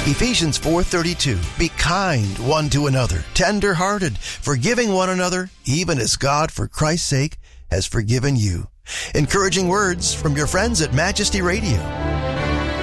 Ephesians 4:32. Be kind one to another, tender-hearted, forgiving one another, even as God, for Christ's sake, has forgiven you. Encouraging words from your friends at Majesty Radio.